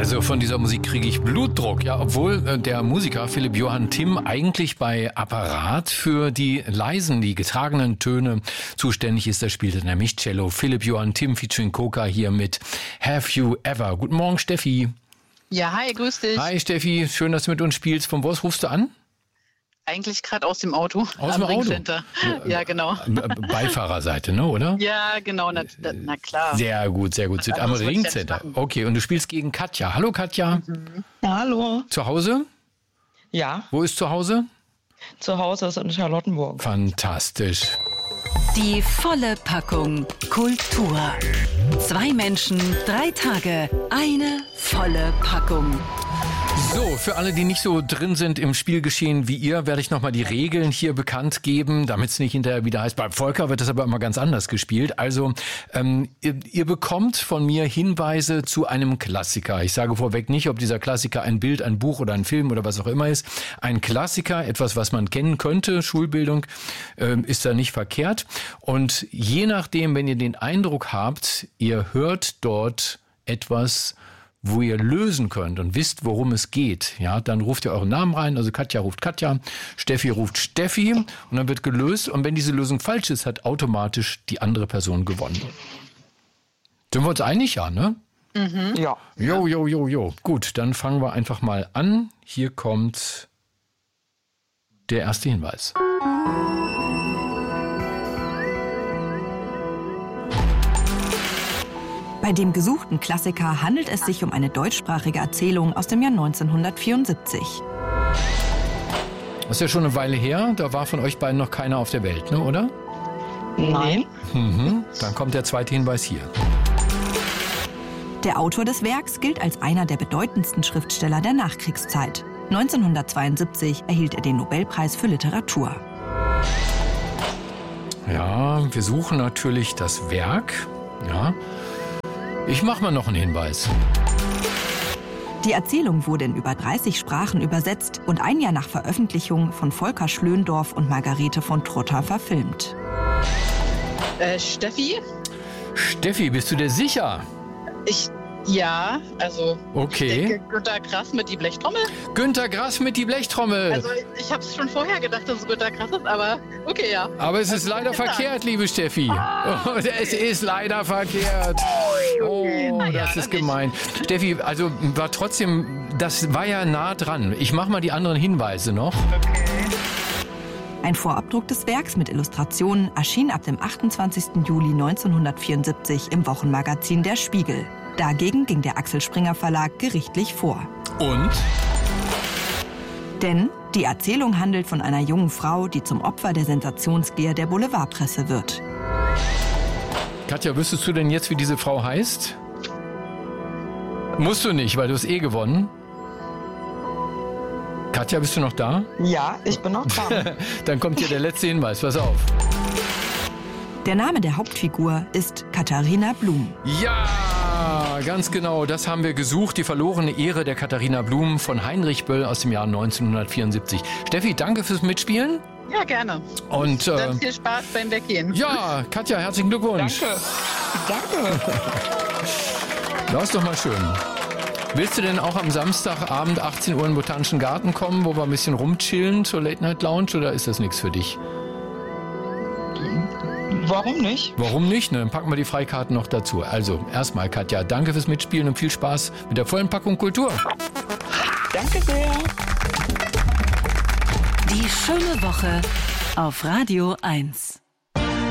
Also von dieser Musik kriege ich Blutdruck. Ja, obwohl der Musiker Philipp Johann Timm eigentlich bei Apparat für die leisen, die getragenen Töne zuständig ist. Da spielt er nämlich Cello. Philipp Johann Timm featuring Coca hier mit Have You Ever. Guten Morgen, Steffi. Ja, hi, grüß dich. Hi, Steffi. Schön, dass du mit uns spielst. Von wo rufst du an? Eigentlich gerade aus dem Auto. Aus dem Auto? Ja, genau. Beifahrerseite, ne, oder? Ja, genau, na klar. Sehr gut, sehr gut. Am Ringcenter. Okay, und du spielst gegen Katja. Hallo, Katja. Ja, hallo. Zu Hause? Ja. Wo ist zu Hause? Zu Hause ist in Charlottenburg. Fantastisch. Die volle Packung Kultur. 2 Menschen, 3 Tage, eine volle Packung. So, für alle, die nicht so drin sind im Spielgeschehen wie ihr, werde ich nochmal die Regeln hier bekannt geben, damit es nicht hinterher wieder heißt, bei Volker wird das aber immer ganz anders gespielt. Also, ihr bekommt von mir Hinweise zu einem Klassiker. Ich sage vorweg nicht, ob dieser Klassiker ein Bild, ein Buch oder ein Film oder was auch immer ist. Ein Klassiker, etwas, was man kennen könnte, Schulbildung, ist da nicht verkehrt. Und je nachdem, wenn ihr den Eindruck habt, ihr hört dort etwas, wo ihr lösen könnt und wisst, worum es geht, ja, dann ruft ihr euren Namen rein. Also Katja ruft Katja, Steffi ruft Steffi und dann wird gelöst. Und wenn diese Lösung falsch ist, hat automatisch die andere Person gewonnen. Sind wir uns einig, ja, ne? Mhm. Ja. Jo. Gut, dann fangen wir einfach mal an. Hier kommt der erste Hinweis. Bei dem gesuchten Klassiker handelt es sich um eine deutschsprachige Erzählung aus dem Jahr 1974. Das ist ja schon eine Weile her. Da war von euch beiden noch keiner auf der Welt, ne, oder? Nein. Dann kommt der zweite Hinweis hier. Der Autor des Werks gilt als einer der bedeutendsten Schriftsteller der Nachkriegszeit. 1972 erhielt er den Nobelpreis für Literatur. Ja, wir suchen natürlich das Werk. Ja. Ich mache mal noch einen Hinweis. Die Erzählung wurde in über 30 Sprachen übersetzt und ein Jahr nach Veröffentlichung von Volker Schlöndorff und Margarete von Trotta verfilmt. Steffi? Steffi, bist du dir sicher? Ja, also Okay. ich denke Günter Grass mit die Blechtrommel. Günter Grass mit die Blechtrommel. Also ich habe es schon vorher gedacht, dass es Günter Grass ist, aber okay, ja. Aber es ist leider verkehrt, liebe Steffi. Es ist leider verkehrt. Oh, das ist gemein. Steffi, also war trotzdem, das war ja nah dran. Ich mache mal die anderen Hinweise noch. Ein Vorabdruck des Werks mit Illustrationen erschien ab dem 28. Juli 1974 im Wochenmagazin Der Spiegel. Dagegen ging der Axel Springer Verlag gerichtlich vor. Und? Denn die Erzählung handelt von einer jungen Frau, die zum Opfer der Sensationsgier der Boulevardpresse wird. Katja, wüsstest du denn jetzt, wie diese Frau heißt? Musst du nicht, weil du hast gewonnen. Katja, bist du noch da? Ja, ich bin noch da. Dann kommt hier der letzte Hinweis, pass auf. Der Name der Hauptfigur ist Katharina Blum. Ja, ganz genau, das haben wir gesucht. Die verlorene Ehre der Katharina Blum von Heinrich Böll aus dem Jahr 1974. Steffi, danke fürs Mitspielen. Ja, gerne. Und dann viel Spaß beim Weggehen. Ja, Katja, herzlichen Glückwunsch. Danke. Das ist doch mal schön. Willst du denn auch am Samstagabend 18 Uhr in den Botanischen Garten kommen, wo wir ein bisschen rumchillen zur Late Night Lounge, oder ist das nichts für dich? Warum nicht? Warum nicht? Dann packen wir die Freikarten noch dazu. Also, erstmal, Katja, danke fürs Mitspielen und viel Spaß mit der vollen Packung Kultur. Danke sehr. Die schöne Woche auf Radio 1.